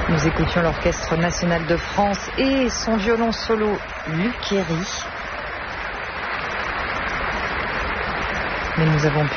Nous écoutions l'Orchestre national de France et son violon solo Luc Héry. Mais nous avons pu